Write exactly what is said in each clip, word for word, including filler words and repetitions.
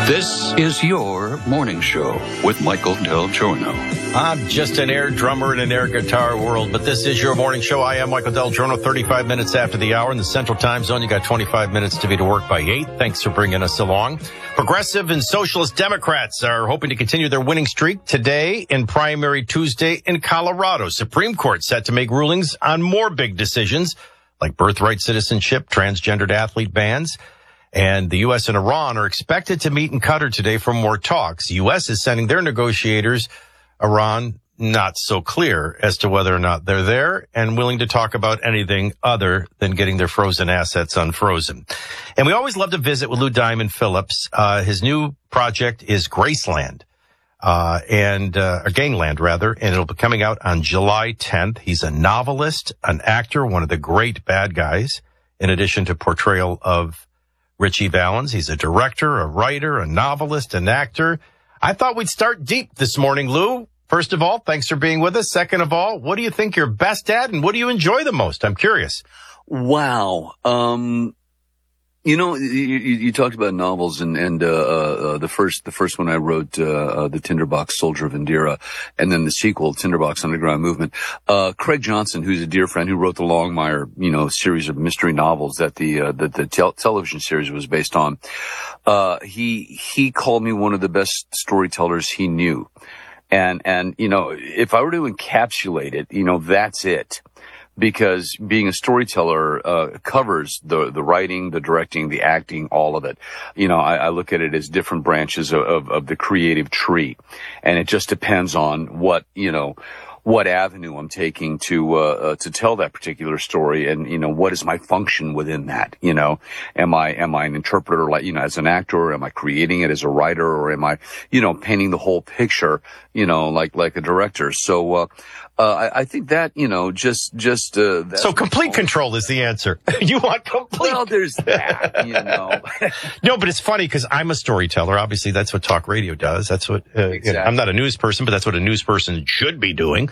This is your morning show with Michael Del Giorno. I'm just an air drummer in an air guitar world, but this is your morning show. I am Michael Del Giorno, thirty-five minutes after the hour in the Central Time Zone. You got twenty-five minutes to be to work by eight. Thanks for bringing us along. Progressive and Socialist Democrats are hoping to continue their winning streak today in primary Tuesday in Colorado. Supreme Court set to make rulings on more big decisions like birthright citizenship, transgendered athlete bans. And the U S and Iran are expected to meet in Qatar today for more talks. The U S is sending their negotiators. Iran, not so clear as to whether or not they're there and willing to talk about anything other than getting their frozen assets unfrozen. And we always love to visit with Lou Diamond Phillips. Uh, his new project is Graceland, uh, and, uh, or Gangland rather, and it'll be coming out on July tenth. He's a novelist, an actor, one of the great bad guys, in addition to portrayal of Richie Valens. He's a director, a writer, a novelist, an actor. I thought we'd start deep this morning, Lou. First of all, thanks for being with us. Second of all, what do you think you're best at and what do you enjoy the most? I'm curious. Wow. Um, you know, you, you, you talked about novels and, and, uh, uh, the first, the first one I wrote, uh, uh, The Tinderbox Soldier of Indira, and then the sequel, Tinderbox Underground Movement. Uh, Craig Johnson, who's a dear friend who wrote the Longmire, you know, series of mystery novels that the, uh, that the tel- television series was based on. Uh, he, he called me one of the best storytellers he knew. And, and, you know, if I were to encapsulate it, you know, that's it. Because being a storyteller, uh, covers the, the writing, the directing, the acting, all of it. You know, I, I look at it as different branches of, of, of the creative tree. And it just depends on what, you know, what avenue I'm taking to, uh, uh, to tell that particular story. And, you know, what is my function within that? You know, am I, am I an interpreter, like, you know, as an actor, or am I creating it as a writer, or am I, you know, painting the whole picture, you know, like, like a director? So, uh, Uh, I, I think that, you know, just, just, uh, that's so complete control is the answer. You want complete. Well, there's that, you know. No, but it's funny because I'm a storyteller. Obviously, that's what talk radio does. That's what, uh, exactly. you know, I'm not a news person, but that's what a news person should be doing.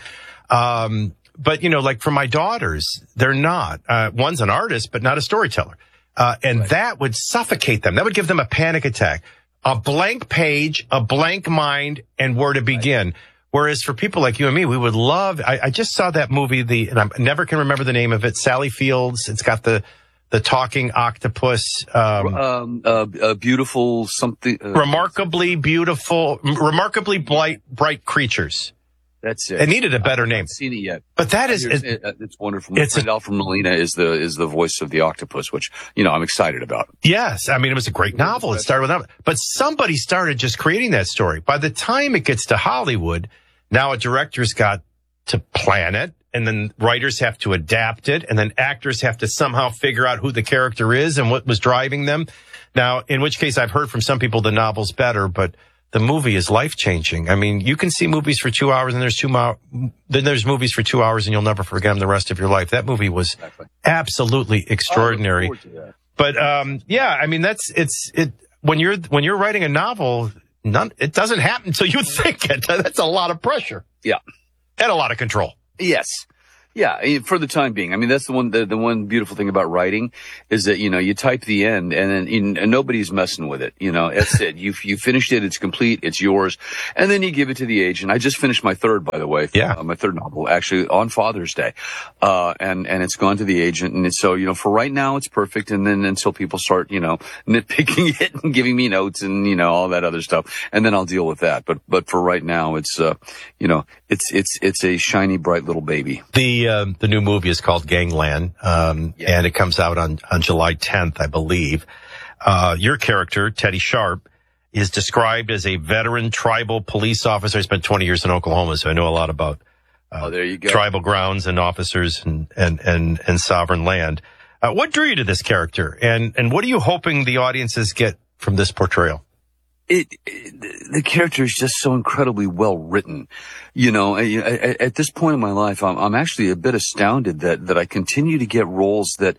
Um, but, you know, like for my daughters, they're not. Uh, one's an artist, but not a storyteller. Uh, and right. That would suffocate them. That would give them a panic attack. A blank page, a blank mind, and where to begin. Right. Whereas for people like you and me, we would love, I, I just saw that movie, the, and I never can remember the name of it, Sally Fields. It's got the, the talking octopus. Um, um uh, uh beautiful something. Uh, remarkably beautiful, remarkably bright, bright creatures. That's it. It needed a better I name. haven't seen it yet. But that is, it's, it, it's wonderful. My it's friend Alfred Molina is the, is the voice of the octopus, which, you know, I'm excited about. Yes. I mean, it was a great novel. It started with that, but somebody started just creating that story. By the time it gets to Hollywood, now a director's got to plan it, and then writers have to adapt it, and then actors have to somehow figure out who the character is and what was driving them. Now, in which case I've heard from some people the novel's better, but the movie is life-changing. I mean, you can see movies for two hours, and there's two mo- then there's movies for two hours, and you'll never forget them the rest of your life. That movie was exactly. absolutely extraordinary. Oh, but um yeah, I mean, that's it's it when you're when you're writing a novel. None, it doesn't happen until you think it. That's a lot of pressure. Yeah. And a lot of control. Yes. Yeah, for the time being. I mean, that's the one, the, the one beautiful thing about writing is that, you know, you type the end and then you, and nobody's messing with it. You know, that's it. You, you finished it. It's complete. It's yours. And then you give it to the agent. I just finished my third, by the way. Yeah. Uh, my third novel, actually, on Father's Day. Uh, and, and it's gone to the agent. And it's, so, you know, for right now, it's perfect. And then until people start, you know, nitpicking it and giving me notes and, you know, all that other stuff. And then I'll deal with that. But, but for right now, it's, uh, you know, it's, it's, it's a shiny, bright little baby. The, um, the new movie is called Gangland, um, yeah. and it comes out on, on July tenth, I believe. Uh, your character, Teddy Sharp, is described as a veteran tribal police officer. I spent twenty years in Oklahoma, so I know a lot about, uh, oh, there you go. tribal grounds and officers and, and, and, and sovereign land. Uh, what drew you to this character? And, and what are you hoping the audiences get from this portrayal? It, it, the character is just so incredibly well written. You know, I, I, at this point in my life, I'm, I'm actually a bit astounded that, that I continue to get roles that,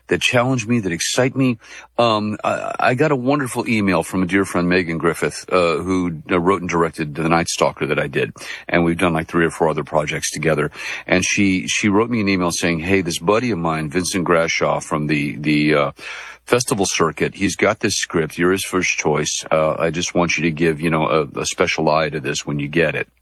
that challenge me, that excite me. Um, I, I got a wonderful email from a dear friend, Megan Griffith, uh, who wrote and directed The Night Stalker that I did. And we've done like three or four other projects together. And she, she wrote me an email saying, hey, this buddy of mine, Vincent Grashaw from the, the, uh, festival circuit, he's got this script. You're his first choice. Uh, I just want you to give, you know, a, a special eye to this when you get it.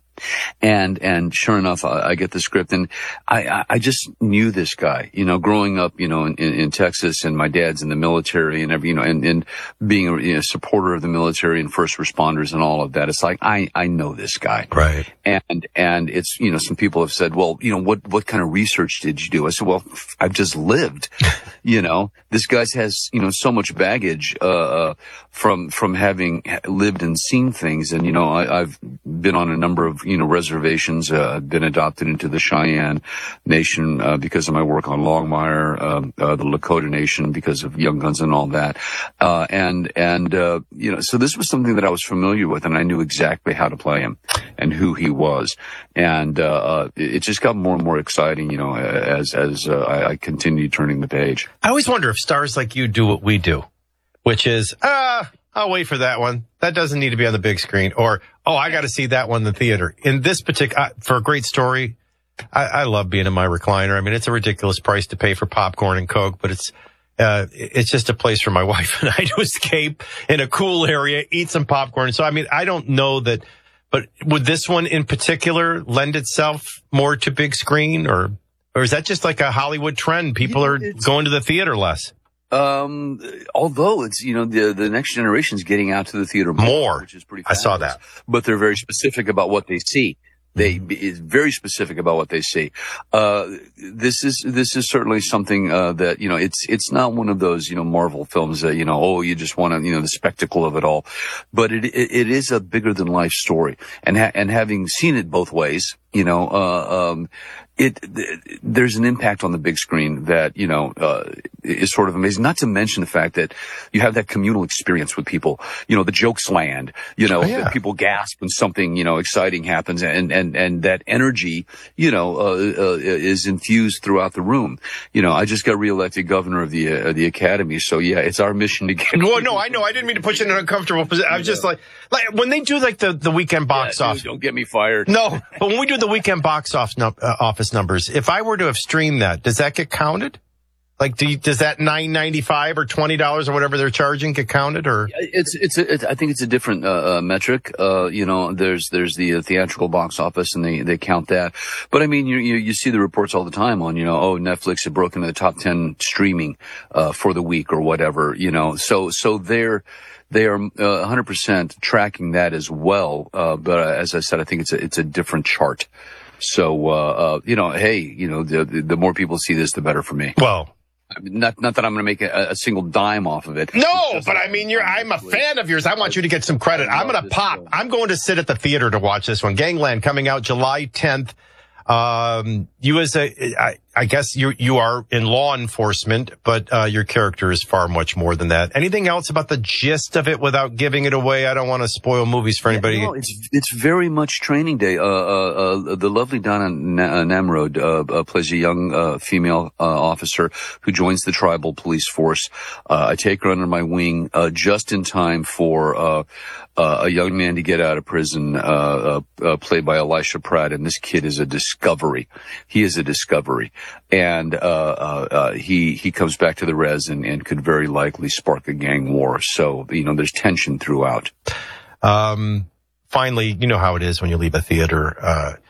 And, and sure enough, I, I get the script, and I, I, I just knew this guy, you know, growing up, you know, in, in, in Texas, and my dad's in the military and every, you know, and, and being a you know, supporter of the military and first responders and all of that. It's like, I, I know this guy. Right. And, and it's, you know, some people have said, well, you know, what, what kind of research did you do? I said, well, I've just lived, you know, this guy has, you know, so much baggage, uh, uh, from, from having lived and seen things. And, you know, I, I've been on a number of, you know, reservations, uh, been adopted into the Cheyenne Nation, uh, because of my work on Longmire, um, uh, the Lakota Nation because of Young Guns and all that. Uh, and, and, uh, you know, so this was something that I was familiar with, and I knew exactly how to play him and who he was. And, uh, uh it just got more and more exciting, you know, as, as, uh, I, I continued turning the page. I always wonder if stars like you do what we do, which is, ah, I'll wait for that one. That doesn't need to be on the big screen. Or, oh, I got to see that one in the theater. In this particular, uh, for a great story, I, I love being in my recliner. I mean, it's a ridiculous price to pay for popcorn and Coke, but it's, uh, it's just a place for my wife and I to escape in a cool area, eat some popcorn. So, I mean, I don't know that, but would this one in particular lend itself more to big screen, or, or is that just like a Hollywood trend? People are going to the theater less. Um, although it's, you know, the, the next generation's getting out to the theater more, more. which is pretty I fabulous. saw that. But they're very specific about what they see. They is very specific about what they see. Uh, this is, this is certainly something, uh, that, you know, it's, it's not one of those, you know, Marvel films that, you know, oh, you just want to, you know, the spectacle of it all. But it, it, it is a bigger than life story. And, ha- and having seen it both ways, you know, uh, um, it, th- there's an impact on the big screen that, you know, uh, is sort of amazing. Not to mention the fact that you have that communal experience with people. You know, the jokes land, you know, Oh, yeah. people gasp when something, you know, exciting happens, and, and, and that energy, you know, uh, uh, is infused throughout the room. You know, I just got reelected governor of the, uh, the academy. So yeah, it's our mission to get. Well, no, I know. I didn't mean to put you in an uncomfortable position. I was just like, like when they do like the, the weekend box Yeah, office. dude, don't get me fired. No, but when we do the weekend box off num- uh, office numbers, if I were to have streamed that, does that get counted? Like, do you, does that nine ninety-five or twenty dollars or whatever they're charging get counted? Or It's, it's, a, it's I think it's a different, uh, uh metric. Uh, you know, there's, there's the uh, theatrical box office, and they, they count that. But I mean, you, you, you see the reports all the time on, you know, oh, Netflix had broken into the top ten streaming, uh, for the week or whatever, you know, so, so they're, they are, uh, one hundred percent tracking that as well. Uh, but uh, as I said, I think it's a, it's a different chart. So, uh, uh, you know, hey, you know, the, the more people see this, the better for me. well, I mean, not, not that I'm going to make a, a single dime off of it. no, but I mean, you're, I'm a fan of yours. I want you to get some credit. I'm going to pop. I'm going to sit at the theater to watch this one. Gangland coming out July tenth. Um, you as a, I, I guess you, you are in law enforcement, but, uh, your character is far much more than that. Anything else about the gist of it without giving it away? I don't want to spoil movies for anybody. Yeah, no, it's, it's very much training day. Uh, uh, uh, the lovely Donna Na- Namrod, uh, uh, plays a young, uh, female, uh, officer who joins the tribal police force. Uh, I take her under my wing, uh, just in time for, uh, uh, a young man to get out of prison, uh, uh, uh, played by Elisha Pratt. And this kid is a discovery. He is a discovery. And, uh, uh, uh, he, he comes back to the res and, and could very likely spark a gang war. So, you know, there's tension throughout. Um, finally, you know how it is when you leave a theater. Uh,